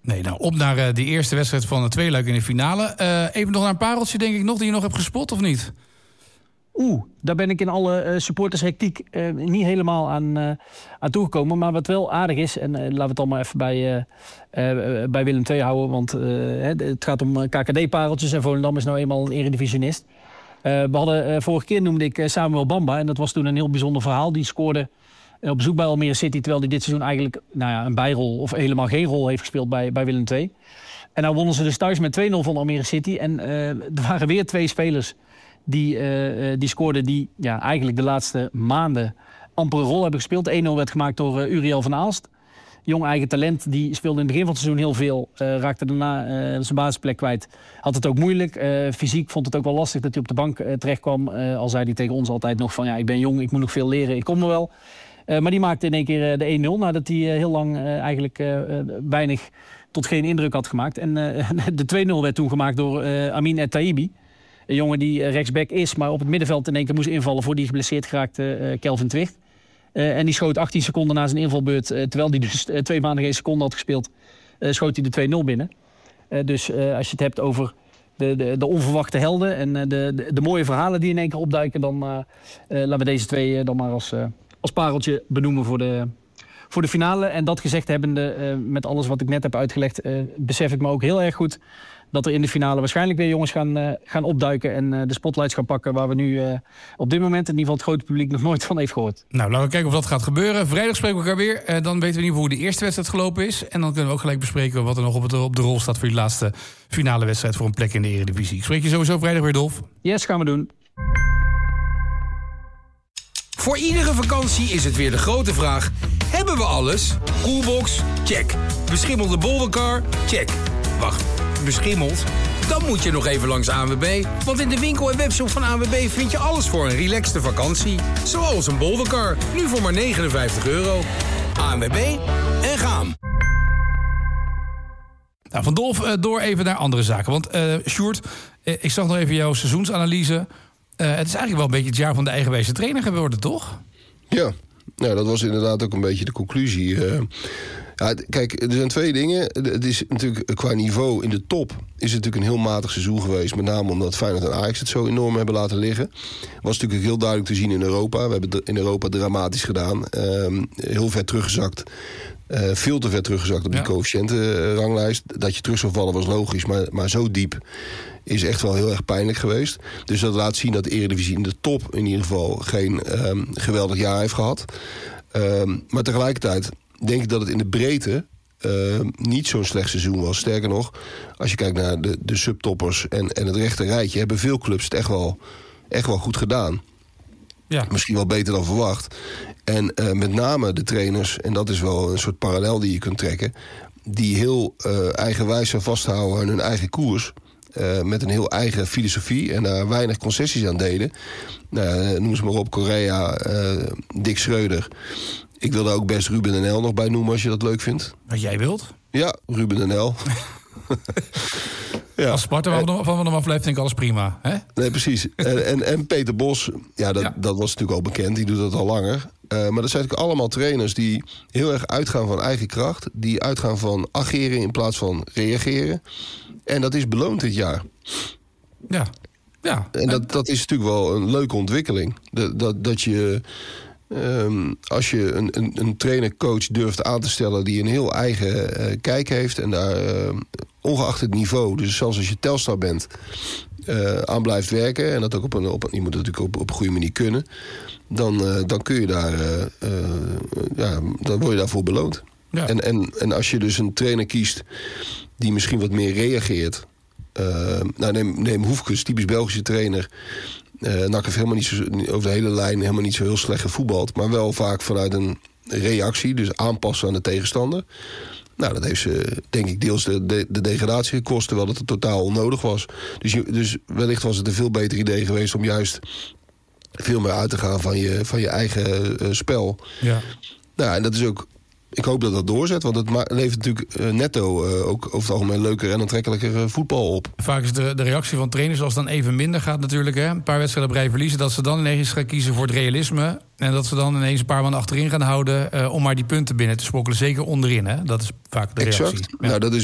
Nee, nou, op naar die eerste wedstrijd van het tweeluik in de finale. Even nog naar een pareltje, denk ik nog, die je nog hebt gespot, of niet? Daar ben ik in alle supportershectiek niet helemaal aan toegekomen. Maar wat wel aardig is, en laten we het dan maar even bij Willem II houden. Want het gaat om KKD-pareltjes en Volendam is nou eenmaal een eredivisionist. We hadden, vorige keer noemde ik Samuel Bamba. En dat was toen een heel bijzonder verhaal. Die scoorde op bezoek bij Almere City, terwijl hij dit seizoen eigenlijk een bijrol of helemaal geen rol heeft gespeeld bij Willem II. En nou wonnen ze dus thuis met 2-0 van Almere City. En er waren weer 2 spelers die scoorden, die eigenlijk de laatste maanden amper een rol hebben gespeeld. 1-0 werd gemaakt door Uriel van Aalst. Jong eigen talent, die speelde in het begin van het seizoen heel veel. Raakte daarna zijn basisplek kwijt. Had het ook moeilijk. Fysiek vond het ook wel lastig dat hij op de bank terecht kwam. Al zei hij tegen ons altijd nog van ik ben jong, ik moet nog veel leren, ik kom er wel. Maar die maakte in één keer de 1-0 nadat hij heel lang eigenlijk weinig tot geen indruk had gemaakt. En de 2-0 werd toen gemaakt door Amin El-Taibi. Een jongen die rechtsback is, maar op het middenveld in één keer moest invallen voor die geblesseerd geraakte Kelvin Twicht. En die schoot 18 seconden na zijn invalbeurt, terwijl hij dus 2 maanden geen seconde had gespeeld, schoot hij de 2-0 binnen. Dus als je het hebt over de onverwachte helden en de mooie verhalen die in één keer opduiken, dan laten we deze 2 dan maar als pareltje benoemen voor de finale. En dat gezegd hebbende, met alles wat ik net heb uitgelegd, besef ik me ook heel erg goed dat er in de finale waarschijnlijk weer jongens gaan opduiken en de spotlights gaan pakken waar we nu op dit moment in ieder geval het grote publiek nog nooit van heeft gehoord. Nou, laten we kijken of dat gaat gebeuren. Vrijdag spreken we elkaar weer. Dan weten we in ieder geval hoe de eerste wedstrijd gelopen is. En dan kunnen we ook gelijk bespreken wat er nog op de rol staat voor die laatste finale wedstrijd voor een plek in de Eredivisie. Ik spreek je sowieso vrijdag weer, Dolf. Yes, gaan we doen. Voor iedere vakantie is het weer de grote vraag: hebben we alles? Coolbox? Check. Beschimmelde boldercar? Check. Wacht, beschimmeld? Dan moet je nog even langs ANWB. Want in de winkel en webshop van ANWB vind je alles voor een relaxte vakantie. Zoals een boldercar, nu voor maar €59. ANWB en gaan. Nou, van Dolf door even naar andere zaken. Want Sjoerd, ik zag nog even jouw seizoensanalyse. Het is eigenlijk wel een beetje het jaar van de eigenwijze trainer geworden, toch? Ja, nou, dat was inderdaad ook een beetje de conclusie. Kijk, er zijn 2 dingen. Het is natuurlijk qua niveau in de top is het natuurlijk een heel matig seizoen geweest. Met name omdat Feyenoord en Ajax het zo enorm hebben laten liggen. Was natuurlijk heel duidelijk te zien in Europa. We hebben het in Europa dramatisch gedaan. Heel ver teruggezakt. Veel te ver teruggezakt op die coëfficiëntenranglijst. Dat je terug zou vallen was logisch, maar zo diep is echt wel heel erg pijnlijk geweest. Dus dat laat zien dat de Eredivisie in de top in ieder geval geen geweldig jaar heeft gehad. Maar tegelijkertijd denk ik dat het in de breedte niet zo'n slecht seizoen was. Sterker nog, als je kijkt naar de subtoppers en het rechte rijtje, hebben veel clubs het echt wel goed gedaan. Ja. Misschien wel beter dan verwacht. En met name de trainers, en dat is wel een soort parallel die je kunt trekken, die heel eigenwijs zijn vasthouden aan hun eigen koers. Met een heel eigen filosofie en daar weinig concessies aan deden. Noem ze maar op, Correa, Dick Schreuder. Ik wil daar ook best Ruben NL nog bij noemen als je dat leuk vindt. Wat jij wilt? Ja, Ruben NL. Ja. Als Sparta van hem aflevert, denk ik alles prima. Hè? Nee, precies. En Peter Bos, dat was natuurlijk al bekend. Die doet dat al langer. Maar dat zijn natuurlijk allemaal trainers die heel erg uitgaan van eigen kracht. Die uitgaan van ageren in plaats van reageren. En dat is beloond dit jaar. Ja. En dat is natuurlijk wel een leuke ontwikkeling. Dat je, als je een trainer-coach durft aan te stellen die een heel eigen kijk heeft en daar ongeacht het niveau, dus zelfs als je Telstar bent, aan blijft werken en dat ook je moet het natuurlijk op een goede manier kunnen, dan kun je daar, dan word je daarvoor beloond. Ja. En als je dus een trainer kiest die misschien wat meer reageert. Neem Hoefkes, typisch Belgische trainer. NAC heeft helemaal niet zo, over de hele lijn helemaal niet zo heel slecht gevoetbald, maar wel vaak vanuit een reactie, dus aanpassen aan de tegenstander. Nou, dat heeft ze, denk ik, deels de degradatie gekost, terwijl het totaal onnodig was. Dus wellicht was het een veel beter idee geweest om juist veel meer uit te gaan van je eigen spel. Ja. Nou, en dat is ook. Ik hoop dat dat doorzet, want het levert natuurlijk netto ook over het algemeen leuker en aantrekkelijker voetbal op. Vaak is de reactie van trainers, als het dan even minder gaat natuurlijk, een paar wedstrijden op rij verliezen, dat ze dan ineens gaan kiezen voor het realisme en dat ze dan ineens een paar man achterin gaan houden om maar die punten binnen te sprokkelen. Zeker onderin, hè? Dat is vaak de reactie. Exact. Ja. Nou, dat is